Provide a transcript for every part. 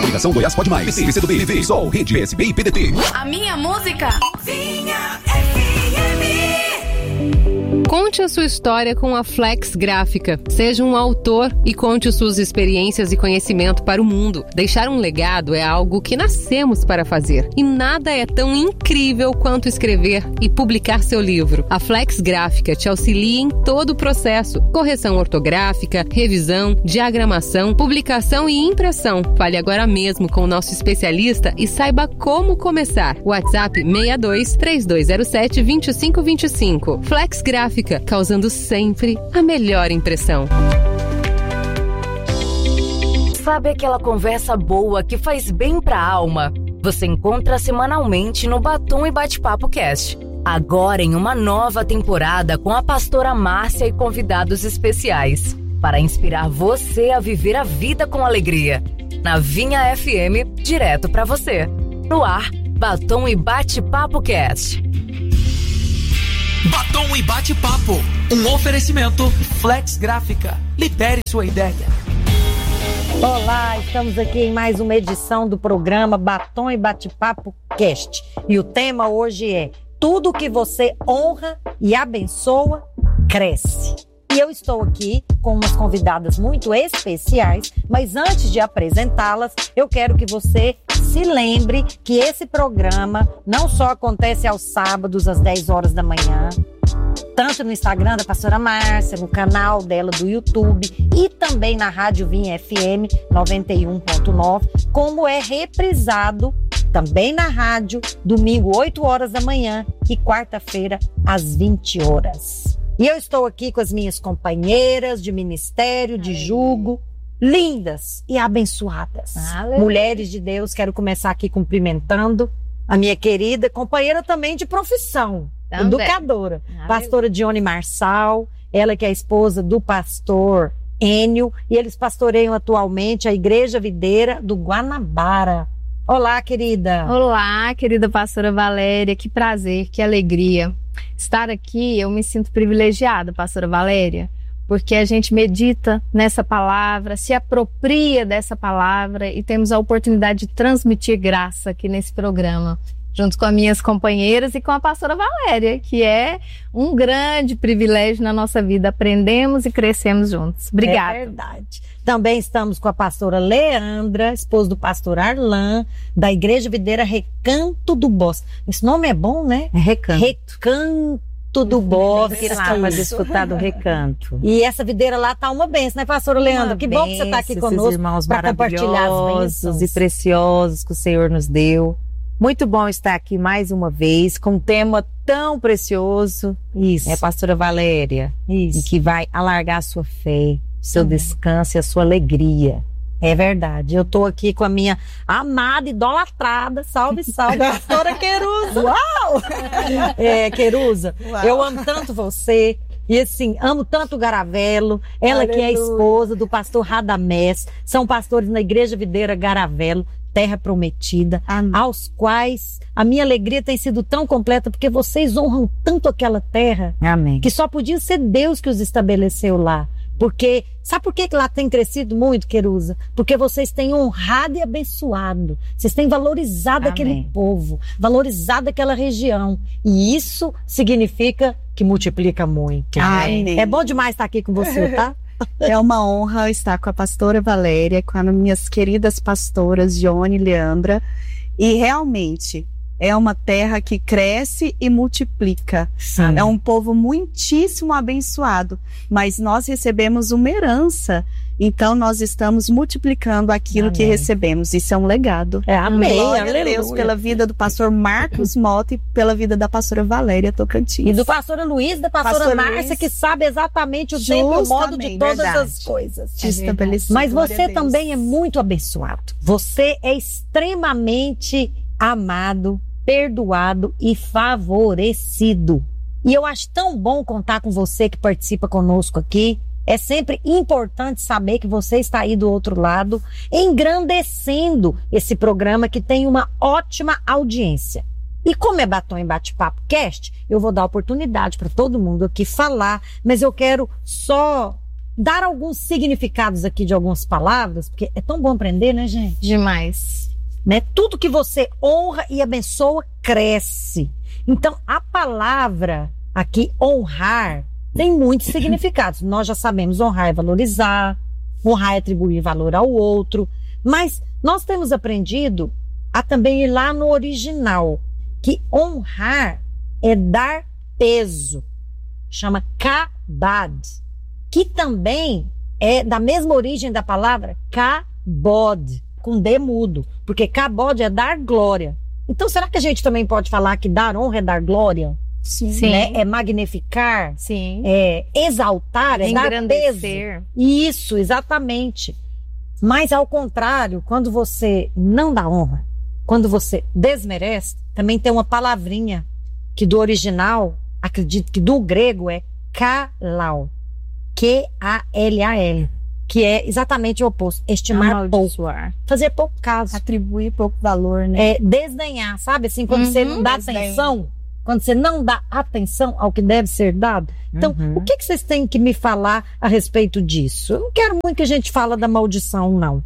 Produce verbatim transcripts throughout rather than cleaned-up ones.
Coligação Goiás Pode Mais. P C, P C do B, P V, Sol, Rede, P S B e P D T. A minha música. Vinha F M. Conte a sua história com a Flex Gráfica. Seja um autor e conte suas experiências e conhecimento para o mundo. Deixar um legado é algo que nascemos para fazer. E nada é tão incrível quanto escrever e publicar seu livro. A Flex Gráfica te auxilia em todo o processo. Correção ortográfica, revisão, diagramação, publicação e impressão. Fale agora mesmo com o nosso especialista e saiba como começar. WhatsApp seis dois, três dois zero sete, dois cinco dois cinco. Flex Gráfica, causando sempre a melhor impressão. Sabe aquela conversa boa que faz bem pra alma? Você encontra semanalmente no Batom e Bate-Papo Cast. Agora em uma nova temporada com a pastora Márcia e convidados especiais. Para inspirar você a viver a vida com alegria. Na Vinha F M, direto pra você. No ar, Batom e Bate-Papo Cast. Batom e Bate-Papo, um oferecimento Flex Gráfica. Libere sua ideia. Olá, estamos aqui em mais uma edição do programa Batom e Bate-Papo Cast. E o tema hoje é: tudo que você honra e abençoa, cresce. E eu estou aqui com umas convidadas muito especiais, mas antes de apresentá-las, eu quero que você se lembre que esse programa não só acontece aos sábados às dez horas da manhã, tanto no Instagram da pastora Márcia, no canal dela do YouTube e também na Rádio Vinha F M noventa e um ponto nove, como é reprisado também na rádio, domingo oito horas da manhã e quarta-feira às vinte horas. E eu estou aqui com as minhas companheiras de ministério, de jugo, lindas e abençoadas. Aleluia. Mulheres de Deus. Quero começar aqui cumprimentando a minha querida companheira também de profissão, também. Educadora, Aleluia. Pastora Dione Marçal, ela que é a esposa do pastor Enio, e eles pastoreiam atualmente a Igreja Videira do Guanabara. Olá, querida. Olá, querida pastora Valéria, que prazer, que alegria estar aqui. Eu me sinto privilegiada, pastora Valéria, porque a gente medita nessa palavra, se apropria dessa palavra e temos a oportunidade de transmitir graça aqui nesse programa, junto com as minhas companheiras e com a pastora Valéria, que é um grande privilégio na nossa vida. Aprendemos e crescemos juntos. Obrigada. É verdade. Também estamos com a pastora Leandra, esposa do pastor Arlan, da Igreja Videira Recanto do Bosque. Esse nome é bom, né? É Recanto. Recanto do Bosque. Eles estão para disputar do Recanto. E essa videira lá tá uma benção, né, pastora Leandra? Uma que bom que você está aqui conosco para compartilhar as bênçãos e preciosos que o Senhor nos deu. Muito bom estar aqui mais uma vez com um tema tão precioso. Isso. É, pastora Valéria. Isso. E que vai alargar a sua fé, seu Amém. Descanso e a sua alegria. É verdade. Eu tô aqui com a minha amada, idolatrada, salve, salve, pastora Querusa. Uau! É, Querusa, Uau. Eu amo tanto você. E assim, amo tanto o Garavelo, ela Aleluia. Que é a esposa do pastor Radamés, são pastores na Igreja Videira Garavelo, Terra Prometida, Amém. Aos quais a minha alegria tem sido tão completa, porque vocês honram tanto aquela terra, Amém. Que só podia ser Deus que os estabeleceu lá. Porque, sabe por que lá tem crescido muito, Querusa? Porque vocês têm honrado e abençoado. Vocês têm valorizado Amém. Aquele povo, valorizado aquela região. E isso significa que multiplica muito. Amém. É bom demais estar aqui com você, tá? É uma honra estar com a pastora Valéria, com as minhas queridas pastoras Dione e Leandra. E realmente é uma terra que cresce e multiplica. Sim. É um povo muitíssimo abençoado, mas nós recebemos uma herança, então nós estamos multiplicando aquilo Amém. Que recebemos. Isso é um legado. É, amém. Glória Aleluia. a Deus pela vida do pastor Marcos Mota e pela vida da pastora Valéria Tocantins. E do pastor Luiz, da pastora Pastor Márcia, Luiz, que sabe exatamente o tempo e o modo de todas verdade. As coisas. Te estabelecido. Mas você também é muito abençoado. Você é extremamente amado, perdoado e favorecido. E eu acho tão bom contar com você que participa conosco aqui. É sempre importante saber que você está aí do outro lado, engrandecendo esse programa que tem uma ótima audiência. E como é Batom e Bate-Papo Cast, eu vou dar oportunidade para todo mundo aqui falar, mas eu quero só dar alguns significados aqui de algumas palavras, porque é tão bom aprender, né, gente? Demais. Né? Tudo que você honra e abençoa, cresce. Então, a palavra aqui, honrar, tem muitos significados. Nós já sabemos, honrar é valorizar, honrar é atribuir valor ao outro, mas nós temos aprendido a também ir lá no original, que honrar é dar peso, chama kabad, que também é da mesma origem da palavra kabod, com D mudo, porque kabod é dar glória. Então, será que a gente também pode falar que dar honra é dar glória? Sim. Né? É magnificar, Sim. é exaltar, é dar peso. Engrandecer. Isso, exatamente. Mas, ao contrário, quando você não dá honra, quando você desmerece, também tem uma palavrinha que do original, acredito que do grego é kalau, Q A L A L, que é exatamente o oposto, estimar pouco, fazer pouco caso, atribuir pouco valor, né? É desdenhar, sabe assim, quando Uhum, você não dá desdenho. atenção, quando você não dá atenção ao que deve ser dado. Então, Uhum. o que, que vocês têm que me falar a respeito disso? Eu não quero muito que a gente fale da maldição, não.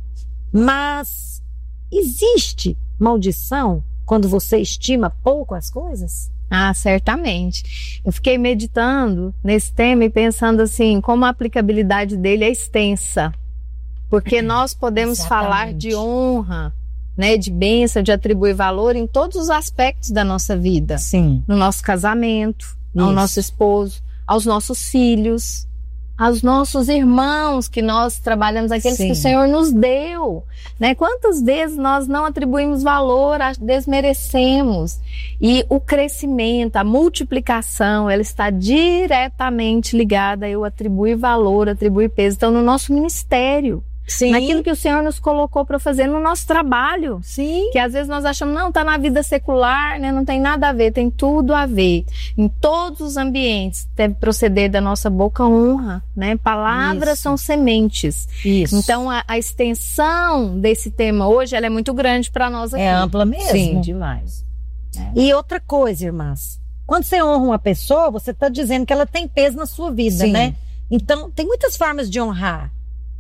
Mas existe maldição quando você estima pouco as coisas? Ah, certamente. Eu fiquei meditando nesse tema e pensando assim, como a aplicabilidade dele é extensa. Porque nós podemos Exatamente. falar de honra, né, de bênção, de atribuir valor em todos os aspectos da nossa vida. Sim. No nosso casamento, ao Isso. nosso esposo, aos nossos filhos, aos nossos irmãos que nós trabalhamos, aqueles Sim. que o Senhor nos deu, né? Quantas vezes nós não atribuímos valor, a- desmerecemos? E o crescimento, a multiplicação, ela está diretamente ligada a eu atribuir valor, atribuir peso. Então, no nosso ministério, Sim. naquilo que o Senhor nos colocou para fazer no nosso trabalho. Sim. Que às vezes nós achamos, não, tá na vida secular, né? Não tem nada a ver, tem tudo a ver. Em todos os ambientes deve proceder da nossa boca honra, né? Palavras Isso. são sementes. Isso. Então a, a extensão desse tema hoje, ela é muito grande para nós aqui. é ampla mesmo. Sim. Demais. E outra coisa, irmãs, quando você honra uma pessoa, você está dizendo que ela tem peso na sua vida, Sim. né? Então, tem muitas formas de honrar.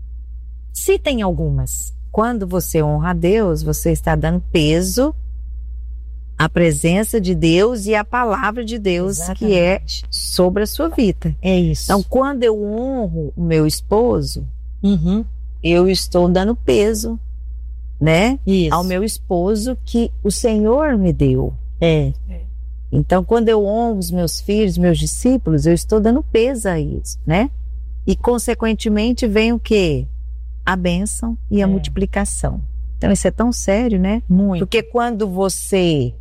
Citem algumas. Quando você honra a Deus, você está dando peso à presença de Deus e à palavra de Deus que é Exatamente. sobre a sua vida. É isso. Então, quando eu honro o meu esposo, Uhum. eu estou dando peso, né, Isso. ao meu esposo que o Senhor me deu. É. Então, quando eu honro os meus filhos, meus discípulos, eu estou dando peso a isso, né? E, consequentemente, vem o quê? A bênção e a É. multiplicação. Então, isso é tão sério, né? Muito. Porque quando você...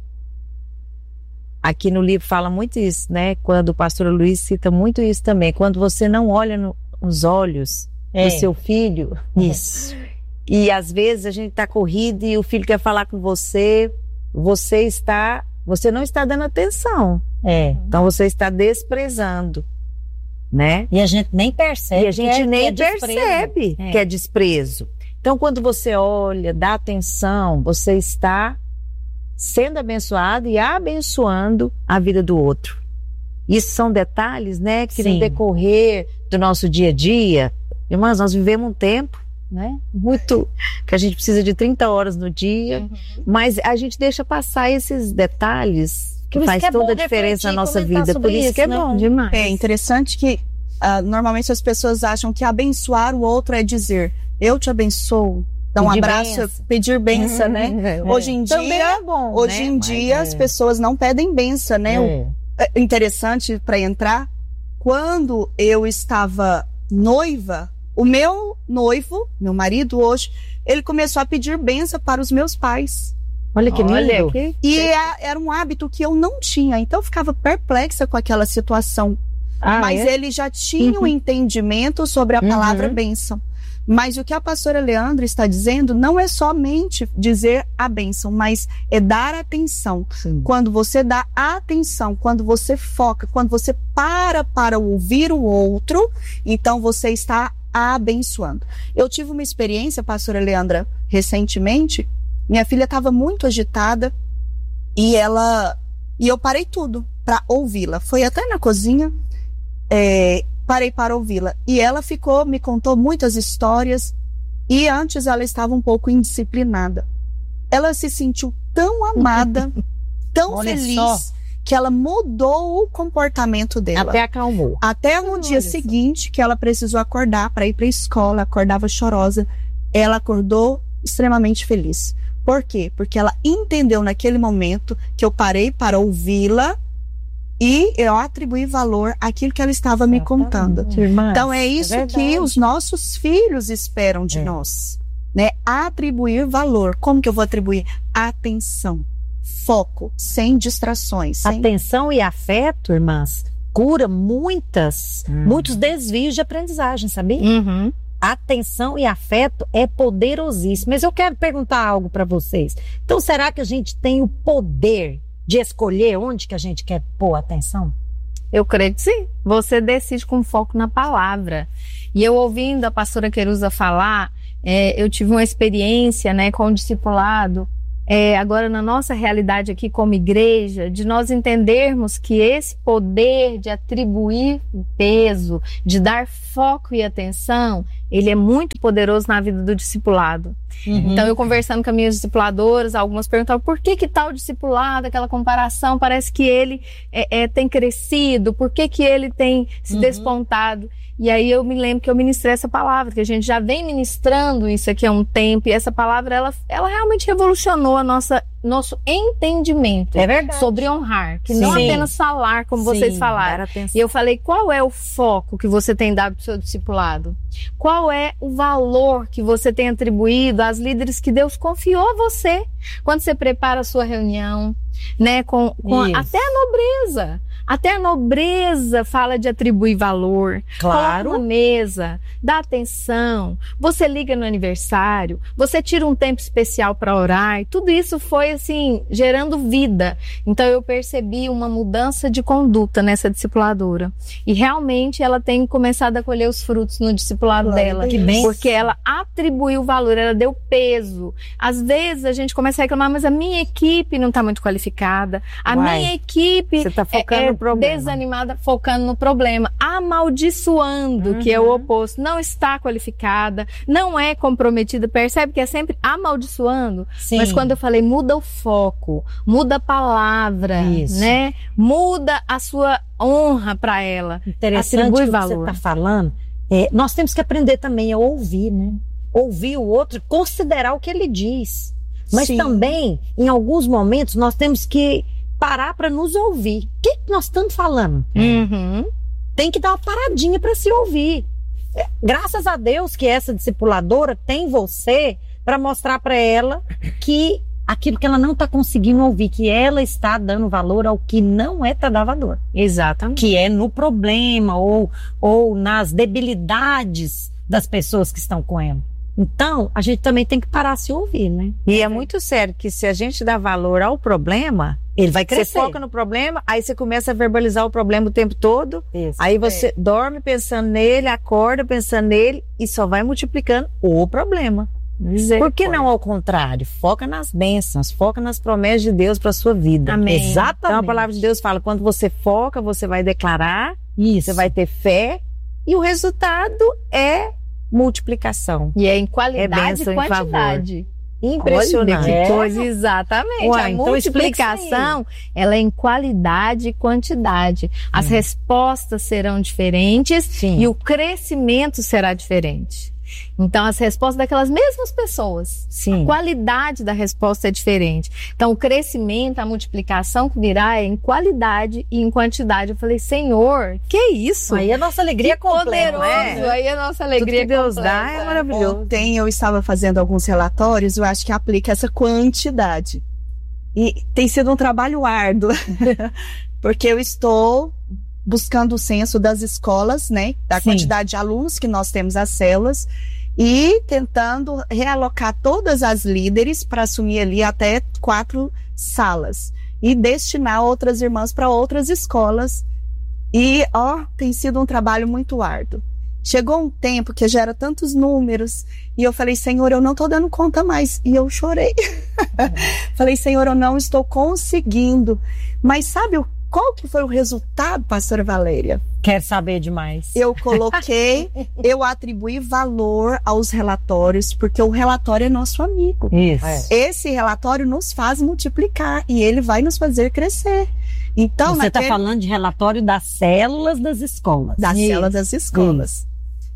Aqui no livro fala muito isso, né? Quando o pastor Luiz cita muito isso também. Quando você não olha no- nos olhos É. do seu filho... Isso. E às vezes a gente está corrido e o filho quer falar com você, você está, você não está dando atenção. É. Então você está desprezando, né? E a gente nem percebe. E a gente que é- nem que é desprezo. percebe É. que é desprezo. Então quando você olha, dá atenção, você está sendo abençoado e abençoando a vida do outro. Isso são detalhes, né, que Sim. no decorrer do nosso dia a dia, irmãs, nós vivemos um tempo, né, muito, que a gente precisa de trinta horas no dia, mas a gente deixa passar esses detalhes que Por isso faz que é toda bom a diferença na refletir, nossa comentar vida. sobre Por isso, isso, que é né? bom. Demais. É interessante que ah, normalmente as pessoas acham que abençoar o outro é dizer eu te abençoo, dar um Pedir abraço, bênção. pedir benção, né? É. Hoje em Também dia, é bom, hoje né? em Mas dia é. as pessoas não pedem benção, né? O- É. é interessante para entrar, quando eu estava noiva, o meu noivo, meu marido hoje, ele começou a pedir benção para os meus pais. Olha que lindo. Olha, que... E é- era um hábito que eu não tinha, então eu ficava perplexa com aquela situação. Ah, Mas é? ele já tinha um Uhum. entendimento sobre a palavra Uhum. bênção. Mas o que a pastora Leandra está dizendo não é somente dizer a bênção, mas é dar atenção. Sim. Quando você dá atenção, quando você foca, quando você para para ouvir o outro, então você está abençoando. Eu tive uma experiência, pastora Leandra, recentemente. Minha filha estava muito agitada e ela e eu parei tudo para ouvi-la. Foi até na cozinha, é, parei para ouvi-la. E ela ficou, me contou muitas histórias, e antes ela estava um pouco indisciplinada. Ela se sentiu tão amada, tão Olha feliz, só. que ela mudou o comportamento dela. Até acalmou. Até no dia seguinte, que ela precisou acordar para ir para a escola, acordava chorosa, ela acordou extremamente feliz. Por quê? Porque ela entendeu naquele momento que eu parei para ouvi-la e eu atribuí valor àquilo que ela estava me contando. Irmãs, Então é isso verdade. que os nossos filhos esperam de É. nós, né? Atribuir valor. Como que eu vou atribuir? Atenção, foco, sem distrações. Sem... Atenção e afeto, irmãs, cura muitas, muitos desvios de aprendizagem, sabia? Uhum. Atenção e afeto é poderosíssimo. Mas eu quero perguntar algo para vocês. Então, será que a gente tem o poder de escolher onde que a gente quer pôr atenção? Eu creio que sim. Você decide com foco na palavra. E eu ouvindo a pastora Querusa falar, é, eu tive uma experiência, né, com o discipulado, é, agora na nossa realidade aqui como igreja, de nós entendermos que esse poder de atribuir peso, de dar foco e atenção, ele é muito poderoso na vida do discipulado. Uhum. Então, eu conversando com as minhas discipuladoras, algumas perguntavam por que que tal discipulado, aquela comparação, parece que ele é, é, tem crescido, por que que ele tem se Uhum. despontado. E aí eu me lembro que eu ministrei essa palavra, que a gente já vem ministrando isso aqui há um tempo, e essa palavra, ela, ela realmente revolucionou a nossa, nosso entendimento É verdade. sobre honrar, que não Sim. apenas falar, como vocês Sim, falaram. dar atenção. E eu falei, qual é o foco que você tem dado para o seu discipulado? Qual é o valor que você tem atribuído às líderes que Deus confiou a você? Quando você prepara a sua reunião, né, com, com Isso. até a nobreza. Até a nobreza fala de atribuir valor. Claro. Coloca uma mesa, dá atenção. Você liga no aniversário, você tira um tempo especial para orar. E tudo isso foi assim, gerando vida. Então eu percebi uma mudança de conduta nessa discipuladora. E realmente ela tem começado a colher os frutos no discipulado dela. Que bem. Porque ela atribuiu valor, ela deu peso. Às vezes a gente começa a reclamar, mas a minha equipe não está muito qualificada. A Uai, minha equipe você tá focando é, é no problema. desanimada, focando no problema, amaldiçoando, que é o oposto, não está qualificada, não é comprometida, percebe que é sempre amaldiçoando. Sim. Mas quando eu falei, muda o foco, muda a palavra, Isso. né? Muda a sua honra para ela. Interessante Atribui o que valor. você está falando. É, nós temos que aprender também a ouvir, né? Ouvir o outro, considerar o que ele diz. Mas Sim. também, em alguns momentos, nós temos que parar para nos ouvir. O que, que nós estamos falando? Uhum. Tem que dar uma paradinha para se ouvir. É, graças a Deus que essa discipuladora tem você para mostrar para ela que aquilo que ela não está conseguindo ouvir, que ela está dando valor ao que não é para dar valor. Exatamente. Que é no problema ou, ou nas debilidades das pessoas que estão com ela. Então, a gente também tem que parar de se ouvir, né? E é muito sério que se a gente dá valor ao problema, Ele vai você crescer. foca no problema, aí você começa a verbalizar o problema o tempo todo, Isso. aí você dorme pensando nele, acorda pensando nele e só vai multiplicando o problema. Por que não ao contrário? Foca nas bênçãos, foca nas promessas de Deus para sua vida. Amém. Exatamente. Então a palavra de Deus fala, quando você foca, você vai declarar, Isso. você vai ter fé e o resultado é multiplicação. E é em qualidade bênção e em favor. quantidade. Impressionante. Olha que coisa, exatamente. Uai, a então explica multiplicação, ela é em qualidade e quantidade. As respostas serão diferentes Sim. e o crescimento será diferente. Então, as respostas daquelas mesmas pessoas, Sim. a qualidade da resposta é diferente. Então, o crescimento, a multiplicação que virá é em qualidade e em quantidade. Eu falei, Senhor, que isso? Aí a nossa alegria é que completa, poderoso! né? Aí a nossa Tudo alegria que Deus completa. dá é maravilhoso. Ontem eu estava fazendo alguns relatórios, eu acho que aplica essa quantidade. E tem sido um trabalho árduo, porque eu estou buscando o censo das escolas, né? Da Sim. quantidade de alunos que nós temos as células e tentando realocar todas as líderes para assumir ali até quatro salas e destinar outras irmãs para outras escolas. E, ó, tem sido um trabalho muito árduo. Chegou um tempo que gera tantos números e eu falei, Senhor, eu não estou dando conta mais. E eu chorei. Falei, Senhor, eu não estou conseguindo. Mas sabe o qual que foi o resultado, pastora Valéria? Quer saber demais. Eu coloquei, eu atribuí valor aos relatórios, porque o relatório é nosso amigo. Isso. Esse relatório nos faz multiplicar e ele vai nos fazer crescer. Então, Você está naquele... falando de relatório das células das escolas. das Isso. células das escolas. Isso.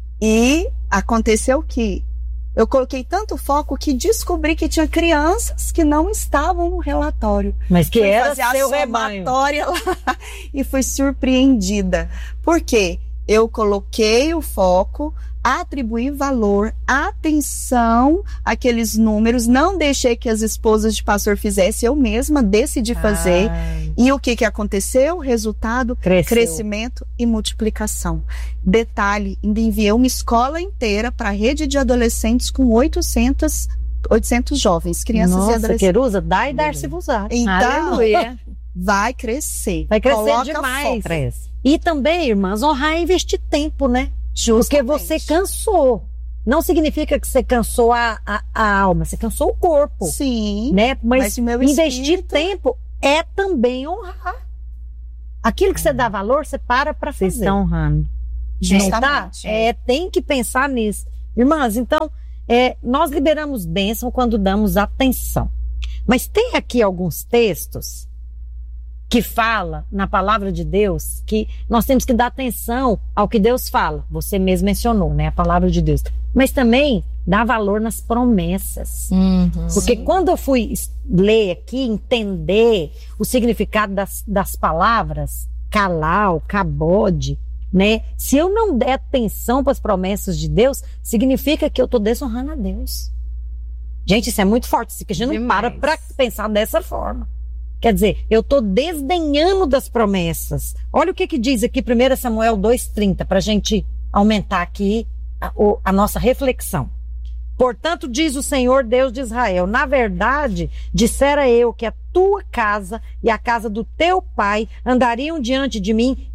E aconteceu que eu coloquei tanto foco que descobri que tinha crianças que não estavam no relatório. Mas que Fui era fazer a seu rebanho. somatória lá e fui surpreendida. Por quê? Eu coloquei o foco, atribuí valor, atenção àqueles números, não deixei que as esposas de pastor fizessem, eu mesma decidi fazer. Ah. E o que que aconteceu? Resultado, Cresceu. crescimento e multiplicação. Detalhe, ainda enviei uma escola inteira para a rede de adolescentes com oitocentos, oitocentos jovens, crianças Nossa, e adolescentes. Querusa, dá e dar-se vos á. Então, Aleluia. vai crescer. Vai crescer Coloca demais. foco. E também, irmãs, honrar e investir tempo, né? Porque você cansou. Não significa que você cansou a, a, a alma, você cansou o corpo. Sim. Né? Mas, Mas o meu investir espírito- tempo é também honrar. Aquilo que você dá valor, você para para fazer. Vocês estão honrando. Não tá? Justamente. É, tem que pensar nisso. Irmãs, então, é, nós liberamos bênção quando damos atenção. Mas tem aqui alguns textos que fala na palavra de Deus que nós temos que dar atenção ao que Deus fala. Você mesmo mencionou, né? A palavra de Deus. Mas também dá valor nas promessas. Uhum. Porque quando eu fui es- ler aqui, entender o significado das, das palavras, calal, cabode, né? Se eu não der atenção para as promessas de Deus, significa que eu estou desonrando a Deus. Gente, isso é muito forte, porque a gente não Demais. para para pensar dessa forma. Quer dizer, eu estou desdenhando das promessas. Olha o que, que diz aqui primeiro Samuel dois, trinta, para a gente aumentar aqui a, o- a nossa reflexão. Portanto, diz o Senhor Deus de Israel, na verdade, dissera eu que a tua casa e a casa do teu pai andariam diante de mim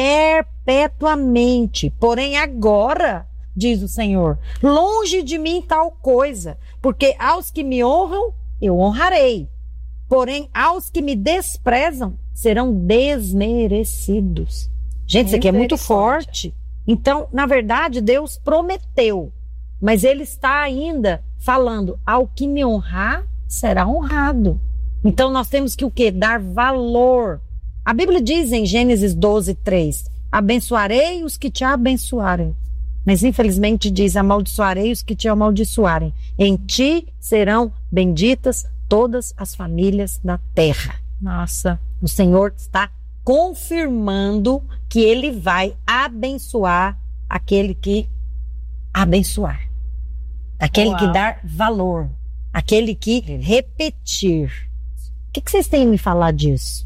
perpetuamente. Porém, agora, diz o Senhor, longe de mim tal coisa, porque aos que me honram, eu honrarei. Porém, aos que me desprezam, serão desmerecidos. Gente, isso aqui é muito forte. Então, na verdade, Deus prometeu, mas Ele está ainda falando, ao que me honrar, será honrado. Então, nós temos que o quê? Dar valor. A Bíblia diz em Gênesis doze, três, abençoarei os que te abençoarem. Mas, infelizmente, diz, amaldiçoarei os que te amaldiçoarem. Em ti serão benditas todas as famílias da terra. Nossa. O Senhor está confirmando que Ele vai abençoar aquele que abençoar. Aquele Uau. que dar valor. Aquele que repetir. O que, que vocês têm a me falar disso?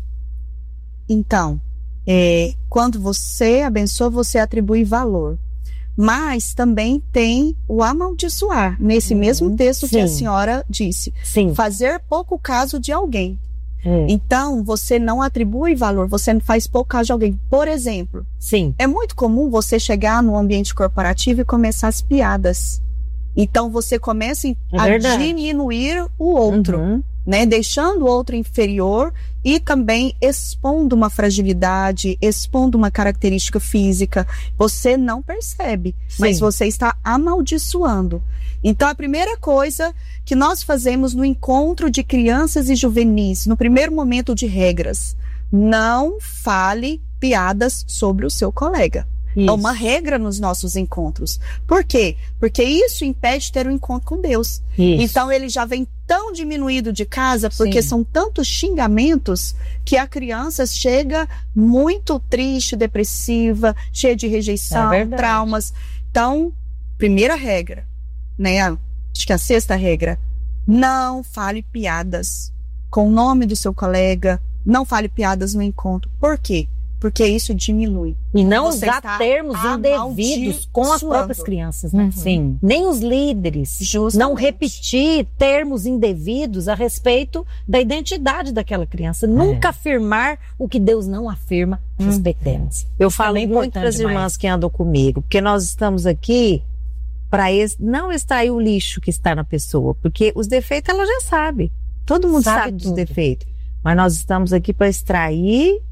Então, é, quando você abençoa, você atribui valor. Mas também tem o amaldiçoar, nesse mesmo texto que a Sim. senhora disse. Sim. Fazer pouco caso de alguém. É. Então, você não atribui valor, você faz pouco caso de alguém. Por exemplo, Sim. é muito comum você chegar no ambiente corporativo e começar as piadas. Então, você começa É a verdade. diminuir o outro. Uhum. Né, deixando o outro inferior e também expondo uma fragilidade, expondo uma característica física. Você não percebe, mas Sim. você está amaldiçoando. Então, a primeira coisa que nós fazemos no encontro de crianças e juvenis, no primeiro momento de regras, não fale piadas sobre o seu colega. Isso. É uma regra nos nossos encontros. Por quê? Porque isso impede ter um encontro com Deus. Isso. Então ele já vem tão diminuído de casa, porque Sim. são tantos xingamentos que a criança chega muito triste, depressiva, cheia de rejeição, É verdade. traumas. Então, primeira regra, né? Acho que a sexta regra, não fale piadas com o nome do seu colega, não fale piadas no encontro. Por quê? Porque isso diminui. E não Você usar está termos indevidos com as amaldiçoando. próprias crianças, né? Sim. Nem os líderes. Justamente. Não repetir termos indevidos a respeito da identidade daquela criança. Nunca afirmar o que Deus não afirma a respeito delas. Eu Isso falo também é muito importante para as demais. irmãs que andam comigo, porque nós estamos aqui para não extrair o lixo que está na pessoa, porque os defeitos ela já sabe. Todo mundo Sabe sabe, dos tudo. defeitos. Mas nós estamos aqui para extrair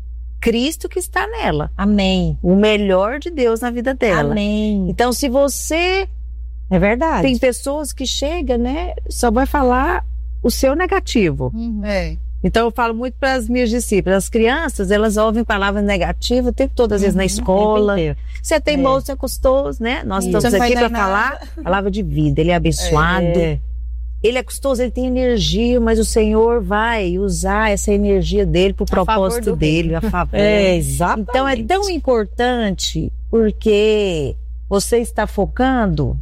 Cristo que está nela. Amém. O melhor de Deus na vida dela. Amém. Então, se você... É verdade. Tem pessoas que chegam, né? Só vai falar o seu negativo. É. Então, eu falo muito para as minhas discípulas. As crianças, elas ouvem palavras negativas o tempo todo, às vezes na escola. Você é teimoso, você é custoso, né? Nós Isso. estamos Você não aqui vai para dar falar nada. a palavra de vida. Ele é abençoado. É. Ele é custoso, ele tem energia, mas o Senhor vai usar essa energia dele para o favor propósito do dele, a favor. É, exatamente. Então, é tão importante porque você está focando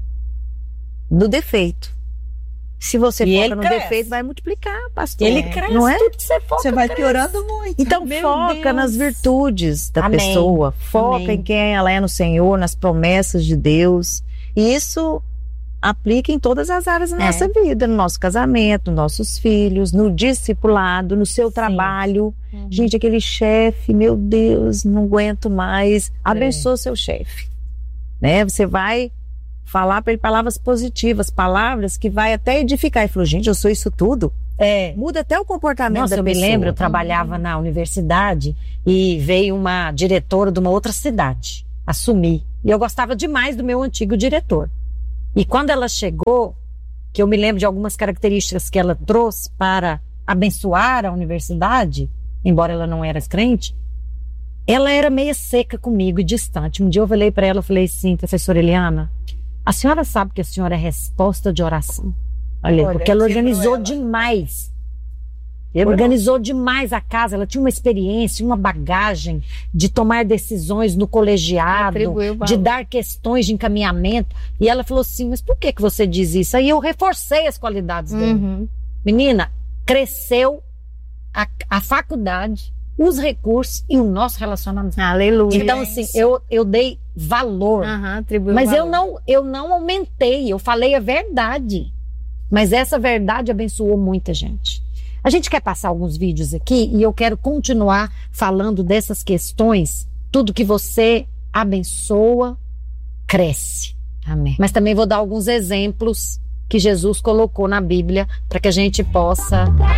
no defeito. Se você E foca ele no cresce. defeito, vai multiplicar, pastor. Ele cresce, não é? tudo que você foca. Você vai cresce. piorando muito. Então Meu foca Deus. nas virtudes da Amém. pessoa, foca Amém. em quem ela é no Senhor, nas promessas de Deus. E isso aplica em todas as áreas da É. nossa vida, no nosso casamento, nos nossos filhos, no discipulado, no seu trabalho. Uhum. Gente, aquele chefe, meu Deus, não aguento mais. É. Abençoa seu chefe. Né? Você vai falar para ele palavras positivas, palavras que vai até edificar. Ele falou, gente, eu sou isso tudo. É. Muda até o comportamento Nossa, da eu me pessoa. lembro, eu trabalhava na universidade e veio uma diretora de uma outra cidade assumir. E eu gostava demais do meu antigo diretor. E quando ela chegou, que eu me lembro de algumas características que ela trouxe para abençoar a universidade, embora ela não era crente, ela era meio seca comigo e distante. Um dia eu falei para ela, eu falei assim, professora Eliana, a senhora sabe que a senhora é resposta de oração. Olha, Olha, porque ela quebrou organizou ela. demais. Quebrou. Organizou demais a casa. Ela tinha uma experiência, uma bagagem de tomar decisões no colegiado, Atribuiu valor. de dar questões de encaminhamento. E ela falou assim, mas por que, que você diz isso? Aí eu reforcei as qualidades dela. Uhum. Menina, cresceu a, a faculdade, os recursos e o nosso relacionamento. Aleluia. Então, assim, eu, eu dei valor. Aham, atribuiu Mas eu valor. não, eu não aumentei, eu falei a verdade. Mas essa verdade abençoou muita gente. A gente quer passar alguns vídeos aqui e eu quero continuar falando dessas questões. Tudo que você abençoa, cresce. Amém. Mas também vou dar alguns exemplos que Jesus colocou na Bíblia para que a gente possa